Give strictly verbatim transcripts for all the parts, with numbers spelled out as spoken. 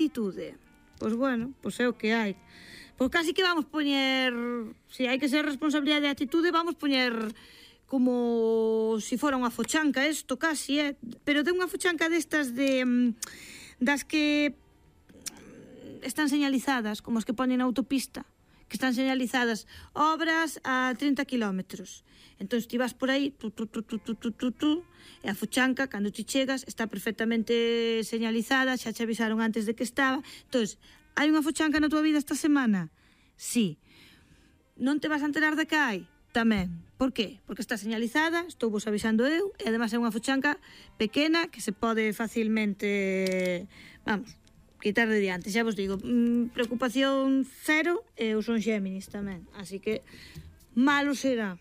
actitude. Pois bueno, pois é o que hai. Pois casi que vamos poñer, se hai que ser responsabilidade de actitude, vamos poñer como se fora unha fochanca isto casi, eh? Pero de unha fochanca destas de das que están señalizadas, como as que poñen na autopista, que están señalizadas obras a trinta kilómetros. Entón, ti vas por aí, tu, tu, tu, tu, tu, tu, tu, tu, e a fochanca, cando ti chegas, está perfectamente señalizada, xa te avisaron antes de que estaba. Entón, hai unha fochanca na tua vida esta semana? Sí. Non te vas a enterar de que hai? Tamén. Por qué? Porque está señalizada, estou vos avisando eu, e además é unha fochanca pequena que se pode facilmente, vamos, quitar de diante. Xa vos digo, mmm, preocupación cero, e eu son Géminis tamén, así que malo será.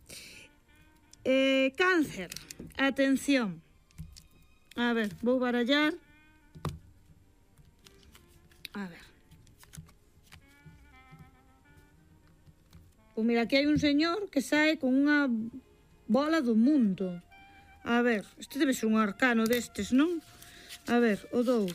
Eh, cáncer, atención. A ver, vou barallar. A ver. Pois mira, aquí hai un señor que sae con unha bola do mundo. A ver, este debe ser un arcano destes, non? A ver, o dous.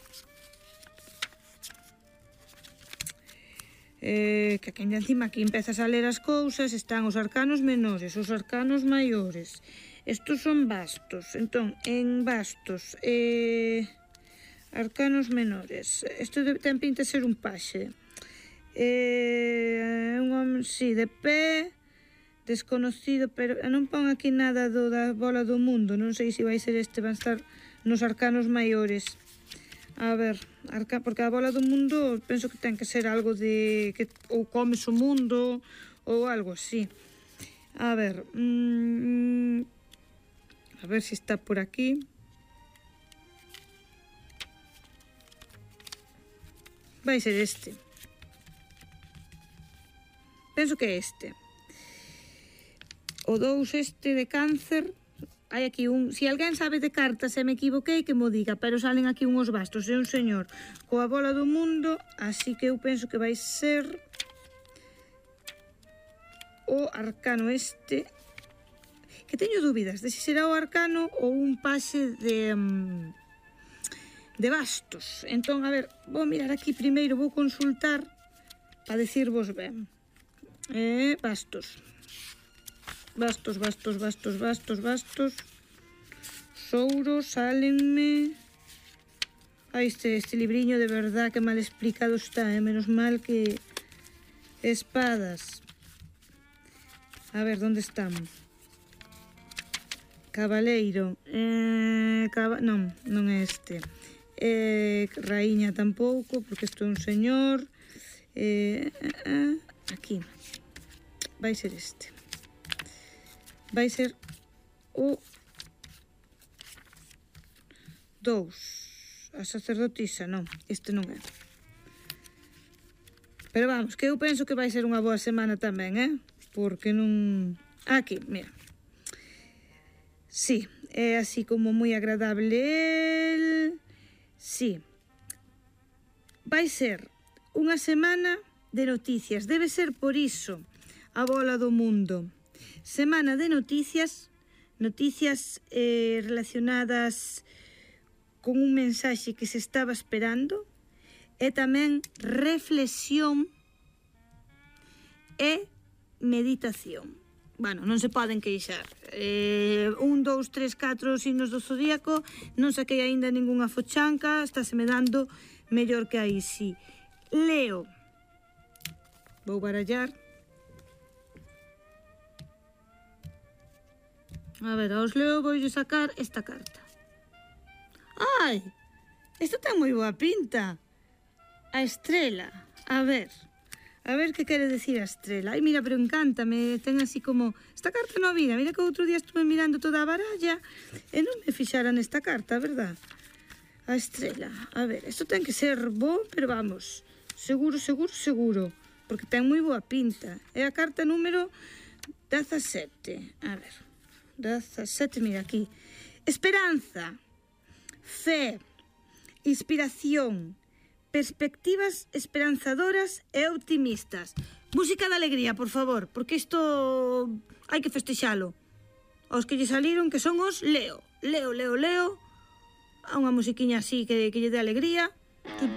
Eh, que aquí encima aquí empezas a ler as cousas, están os arcanos menores, os arcanos maiores. Estos son bastos. Entón, en bastos, eh, arcanos menores. Isto ten pinta de ser un paxe. Eh, un home, sí, de pé, desconocido, pero non pon aquí nada do, da bola do mundo. Non sei se vai ser este, van estar nos arcanos maiores. A ver, arca, porque a bola do mundo penso que ten que ser algo de que ou comes o mundo ou algo así. A ver, mmm, a ver se está por aquí. Vai ser este. Penso que é este. O dous este de cáncer. Hai aquí un... Si alguén sabe de cartas e me equivoquei, que mo diga, pero salen aquí unhos bastos e un señor coa bola do mundo, así que eu penso que vai ser o arcano este, que teño dúbidas de se será o arcano ou un paxe de de bastos. Entón, a ver, vou mirar aquí primeiro, vou consultar para decirvos ben. Eh, bastos. Bastos, bastos, bastos, bastos, bastos. Souros, sálenme. Ai, este, este libriño de verdad que mal explicado está, eh? Menos mal que... Espadas. A ver, ¿dónde estamos? Cabaleiro. Eh, caba... Non, non é este. Eh, raíña tampouco, porque isto é un señor. Eh, eh, eh, aquí. Vai ser este. Vai ser o dous. A sacerdotisa, non, este non é. Pero vamos, que eu penso que vai ser unha boa semana tamén, eh? Porque non... Aquí, mira. Sí, é así como moi agradable el... Sí. Vai ser unha semana de noticias. Debe ser por iso a bola do mundo. Semana de noticias, noticias eh, relacionadas con un mensaxe que se estaba esperando, e tamén reflexión e meditación. Bueno, non se poden queixar. Eh, un, dous, tres, catro signos do zodíaco, non saquei aínda ningunha fochanca, estáse me dando mellor que aí, sí. Leo. Vou barallar. A ver, aos Leo voulle sacar esta carta. Ai, isto ten moi boa pinta. A estrela. A ver, a ver que quere decir a estrela. Ai, mira, pero encántame, ten así como... Esta carta non vira, mira que outro día estuve mirando toda a baralla e non me fixara nesta carta, verdad? A estrela. A ver, isto ten que ser bo, pero vamos, seguro, seguro, seguro, porque ten moi boa pinta. É a carta número dezasete. A ver... dezasete, mira aquí. Esperanza, fe, inspiración, perspectivas esperanzadoras e optimistas. Música de alegría, por favor, porque isto hai que festexalo. Os que lle saliron que son os Leo. Leo, Leo, Leo. A unha musiquiña así que, que lle dé alegría.